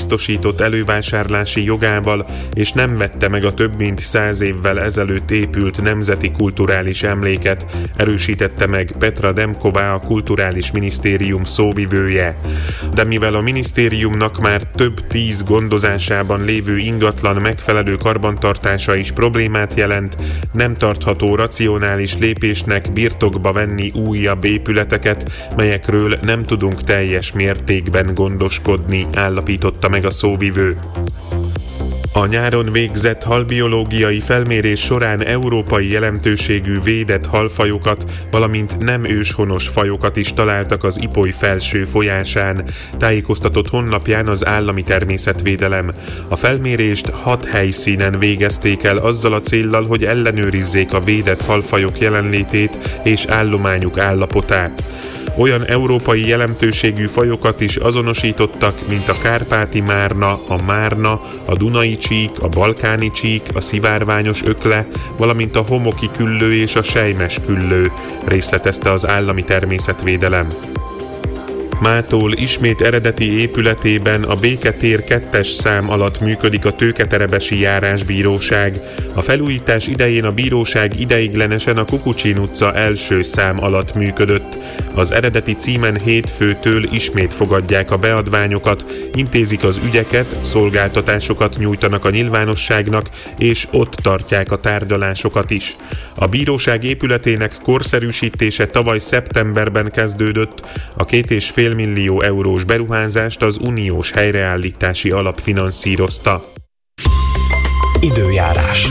biztosított elővásárlási jogával, és nem vette meg a több mint 100 évvel ezelőtt épült nemzeti kulturális emléket, erősítette meg Petra Demková, a Kulturális Minisztérium szóvivője. De mivel a minisztériumnak már több 10 gondozásában lévő ingatlan megfelelő karbantartása is problémát jelent, nem tartható racionális lépésnek birtokba venni újabb épületeket, melyekről nem tudunk teljes mértékben gondoskodni, állapította meg a szóvivő. A nyáron végzett halbiológiai felmérés során európai jelentőségű védett halfajokat, valamint nem őshonos fajokat is találtak az Ipoly felső folyásán, tájékoztatott honlapján az Állami Természetvédelem. A felmérést 6 helyszínen végezték el azzal a céllal, hogy ellenőrizzék a védett halfajok jelenlétét és állományuk állapotát. Olyan európai jelentőségű fajokat is azonosítottak, mint a kárpáti márna, a márna, a dunai csík, a balkáni csík, a szivárványos ökle, valamint a homoki küllő és a selymes küllő, részletezte az Állami Természetvédelem. Mától ismét eredeti épületében a Béketér 2-es szám alatt működik a Tőketerebesi járásbíróság. A felújítás idején a bíróság ideiglenesen a Kukucsin utca első szám alatt működött. Az eredeti címen hétfőtől ismét fogadják a beadványokat, intézik az ügyeket, szolgáltatásokat nyújtanak a nyilvánosságnak, és ott tartják a tárgyalásokat is. A bíróság épületének korszerűsítése tavaly szeptemberben kezdődött, a 2,5 millió eurós beruházást az uniós helyreállítási alap finanszírozta. Időjárás.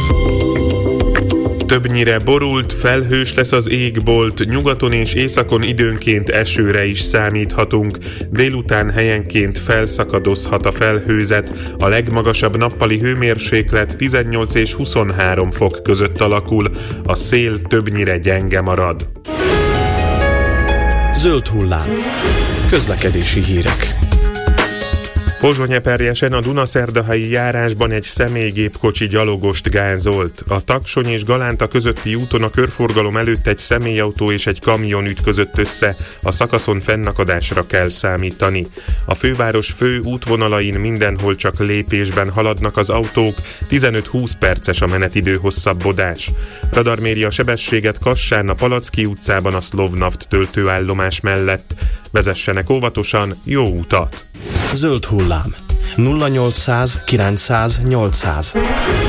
Többnyire borult, felhős lesz az égbolt, nyugaton és északon időnként esőre is számíthatunk, délután helyenként felszakadozhat a felhőzet, a legmagasabb nappali hőmérséklet 18 és 23 fok között alakul, a szél többnyire gyenge marad. Zöld hullám. Közlekedési hírek. Pozsony-Eperjesen a Dunaszerdahelyi járásban egy személygépkocsi gyalogost gázolt. A Taksony és Galánta közötti úton a körforgalom előtt egy személyautó és egy kamion ütközött össze, a szakaszon fennakadásra kell számítani. A főváros fő útvonalain mindenhol csak lépésben haladnak az autók, 15-20 perces a menetidő hosszabbodás. Radar méri a sebességet Kassán, a Palacki utcában a Szlovnaft töltőállomás mellett. Vezessenek óvatosan, jó utat! Zöld hullám. 0800 900 800.